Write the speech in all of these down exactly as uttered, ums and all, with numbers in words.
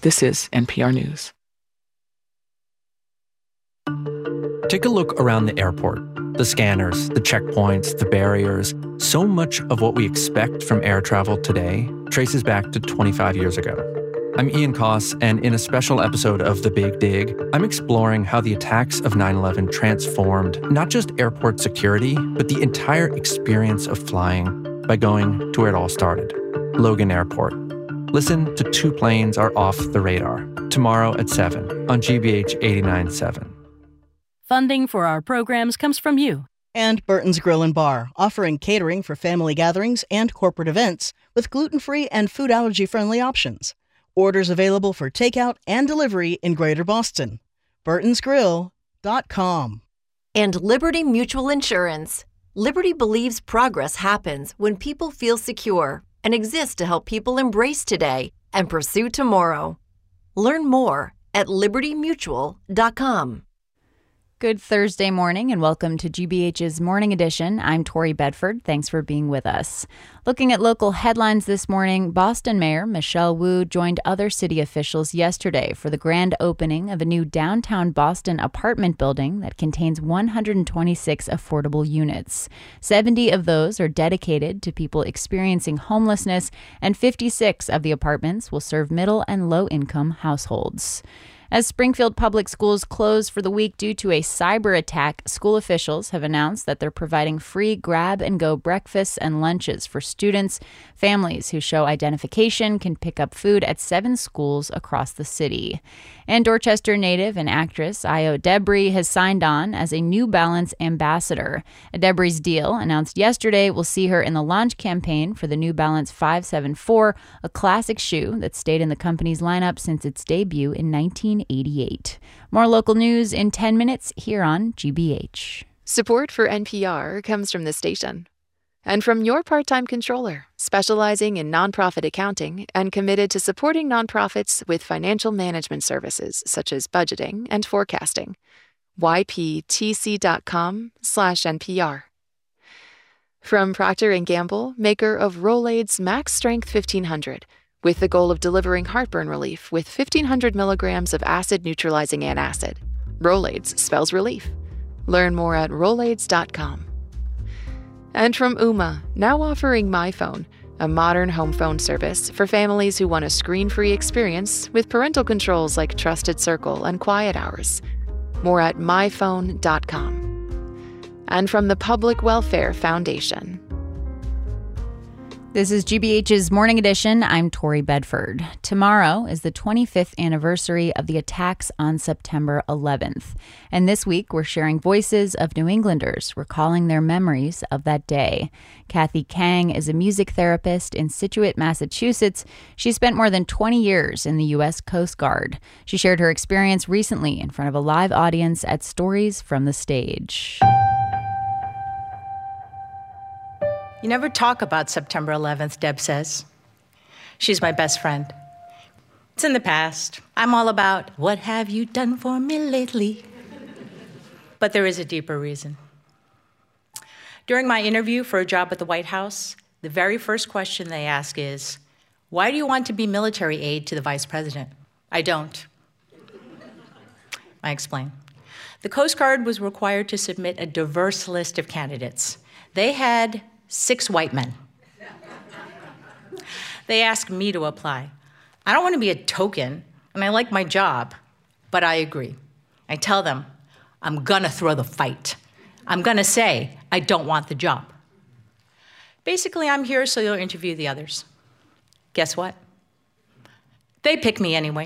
This is N P R News. Take a look around the airport. The scanners, the checkpoints, the barriers. So much of what we expect from air travel today traces back to twenty-five years ago. I'm Ian Koss, and in a special episode of The Big Dig, I'm exploring how the attacks of nine eleven transformed not just airport security, but the entire experience of flying by going to where it all started, Logan Airport. Listen to Two Planes Are Off the Radar, tomorrow at seven on G B H eighty-nine point seven. Funding for our programs comes from you. And Burton's Grill and Bar, offering catering for family gatherings and corporate events with gluten-free and food allergy-friendly options. Orders available for takeout and delivery in Greater Boston. burtons grill dot com. And Liberty Mutual Insurance. Liberty believes progress happens when people feel secure and exists to help people embrace today and pursue tomorrow. Learn more at liberty mutual dot com. Good Thursday morning and welcome to G B H's Morning Edition. I'm Tori Bedford. Thanks for being with us. Looking at local headlines this morning, Boston Mayor Michelle Wu joined other city officials yesterday for the grand opening of a new downtown Boston apartment building that contains one hundred twenty-six affordable units. seventy of those are dedicated to people experiencing homelessness, and fifty-six of the apartments will serve middle and low-income households. As Springfield Public Schools close for the week due to a cyber attack, school officials have announced that they're providing free grab-and-go breakfasts and lunches for students. Families who show identification can pick up food at seven schools across the city. And Dorchester native and actress Ayo Edebiri has signed on as a New Balance ambassador. Edebiri's deal, announced yesterday, will see her in the launch campaign for the New Balance five seven four, a classic shoe that stayed in the company's lineup since its debut in nineteen eighty-eight. More local news in ten minutes here on G B H. Support for N P R comes from this station and from your part-time controller, specializing in nonprofit accounting and committed to supporting nonprofits with financial management services such as budgeting and forecasting. Y P T C dot com slash N P R. From Procter and Gamble, maker of Rolaids Max Strength fifteen hundred, with the goal of delivering heartburn relief with fifteen hundred milligrams of acid-neutralizing antacid. Rolaids spells relief. Learn more at rolaids dot com. And from Ooma, now offering MyPhone, a modern home phone service for families who want a screen-free experience with parental controls like Trusted Circle and Quiet Hours. More at my phone dot com. And from the Public Welfare Foundation. This is G B H's Morning Edition. I'm Tori Bedford. Tomorrow is the twenty-fifth anniversary of the attacks on September eleventh. And this week, we're sharing voices of New Englanders recalling their memories of that day. Kathy Kang is a music therapist in Scituate, Massachusetts. She spent more than twenty years in the U S Coast Guard. She shared her experience recently in front of a live audience at Stories from the Stage. You never talk about September eleventh, Deb says. She's my best friend. It's in the past. I'm all about, what have you done for me lately? But there is a deeper reason. During my interview for a job at the White House, the very first question they ask is, why do you want to be military aide to the vice president? I don't. I explain. The Coast Guard was required to submit a diverse list of candidates. They had six white men. They asked me to apply. I don't want to be a token, and I like my job, but I agree. I tell them, I'm gonna throw the fight. I'm gonna say, I don't want the job. Basically, I'm here so you'll interview the others. Guess what? They pick me anyway.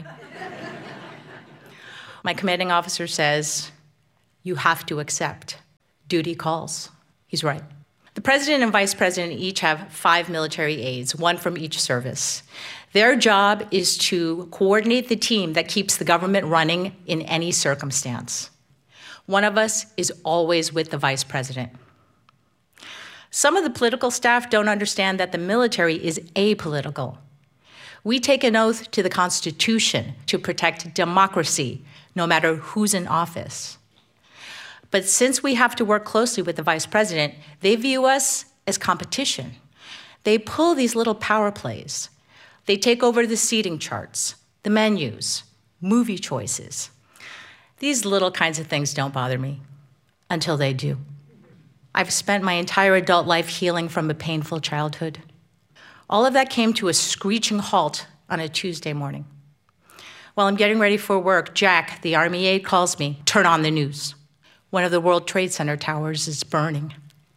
My commanding officer says, you have to accept. Duty calls. He's right. The president and vice president each have five military aides, one from each service. Their job is to coordinate the team that keeps the government running in any circumstance. One of us is always with the vice president. Some of the political staff don't understand that the military is apolitical. We take an oath to the Constitution to protect democracy, no matter who's in office. But since we have to work closely with the vice president, they view us as competition. They pull these little power plays. They take over the seating charts. the menus, movie choices. These little kinds of things don't bother me until they do. I've spent my entire adult life healing from a painful childhood. All of that came to a screeching halt on a Tuesday morning. While I'm getting ready for work, Jack, the Army aide, calls me, "Turn on the news. One of the World Trade Center towers is burning.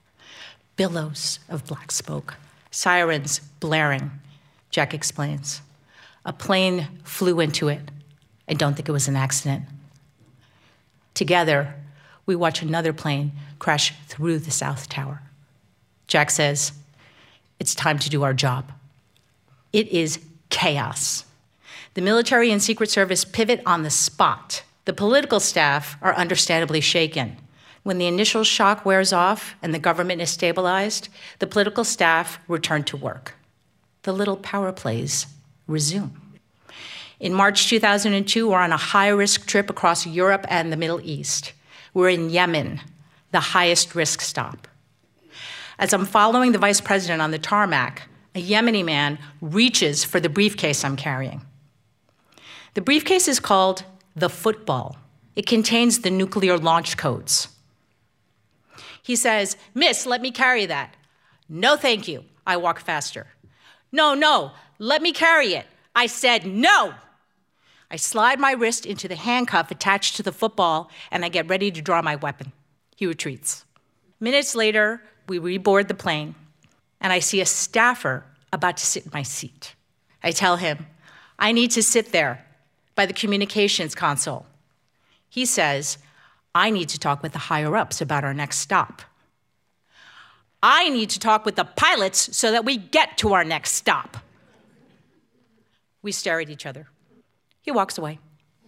Billows of black smoke, sirens blaring," Jack explains. "A plane flew into it. I don't think it was an accident." Together, we watch another plane crash through the South Tower. Jack says, "It's time to do our job." It is chaos. The military and Secret Service pivot on the spot. The political staff are understandably shaken. When the initial shock wears off and the government is stabilized, the political staff return to work. The little power plays resume. In March two thousand two, we're on a high-risk trip across Europe and the Middle East. We're in Yemen, the highest risk stop. As I'm following the vice president on the tarmac, a Yemeni man reaches for the briefcase I'm carrying. The briefcase is called the Football. It contains the nuclear launch codes. He says, "Miss, let me carry that." "No, thank you." I walk faster. "No, no, let me carry it." I said, "No." I slide my wrist into the handcuff attached to the football, and I get ready to draw my weapon. He retreats. Minutes later, we reboard the plane, and I see a staffer about to sit in my seat. I tell him, "I need to sit there by the communications console." He says, "I need to talk with the higher-ups about our next stop." "I need to talk with the pilots so that we get to our next stop." We stare at each other. He walks away.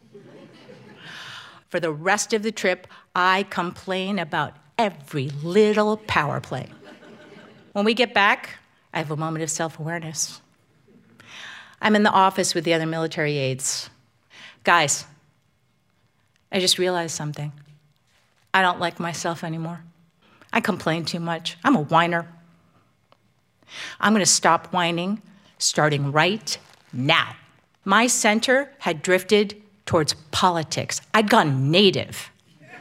For the rest of the trip, I complain about every little power play. When we get back, I have a moment of self-awareness. I'm in the office with the other military aides. "Guys, I just realized something. I don't like myself anymore. I complain too much. I'm a whiner. I'm going to stop whining starting right now." My center had drifted towards politics. I'd gone native.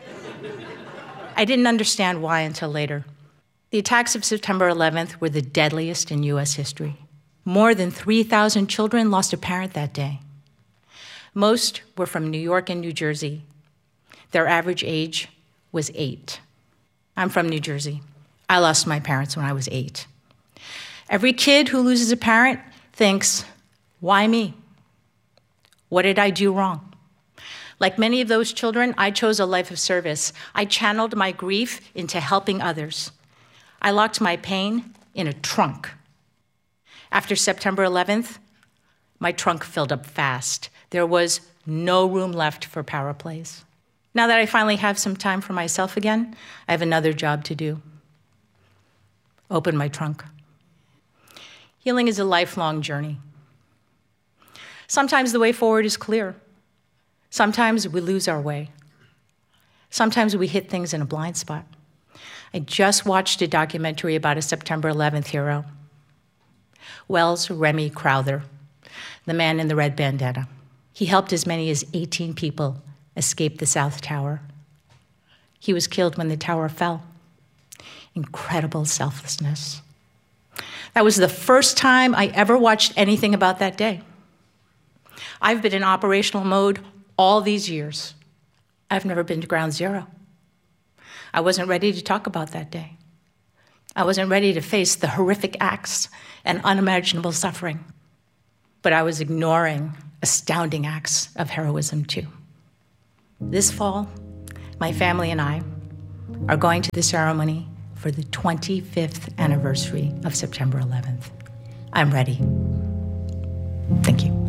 I didn't understand why until later. The attacks of September eleventh were the deadliest in U S history. More than three thousand children lost a parent that day. Most were from New York and New Jersey. Their average age was eight. I'm from New Jersey. I lost my parents when I was eight. Every kid who loses a parent thinks, "Why me? What did I do wrong?" Like many of those children, I chose a life of service. I channeled my grief into helping others. I locked my pain in a trunk. After September eleventh, my trunk filled up fast. There was no room left for power plays. Now that I finally have some time for myself again, I have another job to do. Open my trunk. Healing is a lifelong journey. Sometimes the way forward is clear. Sometimes we lose our way. Sometimes we hit things in a blind spot. I just watched a documentary about a September eleventh hero, Wells Remy Crowther, the man in the red bandana. He helped as many as eighteen people escape the South Tower. He was killed when the tower fell. Incredible selflessness. That was the first time I ever watched anything about that day. I've been in operational mode all these years. I've never been to ground zero. I wasn't ready to talk about that day. I wasn't ready to face the horrific acts and unimaginable suffering. But I was ignoring astounding acts of heroism too. This fall, my family and I are going to the ceremony for the twenty-fifth anniversary of September eleventh. I'm ready. Thank you.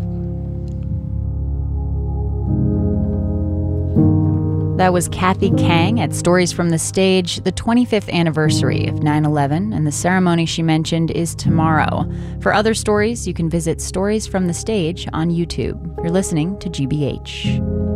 That was Kathy Kang at Stories from the Stage, the twenty-fifth anniversary of nine eleven, and the ceremony she mentioned is tomorrow. For other stories, you can visit Stories from the Stage on YouTube. You're listening to G B H.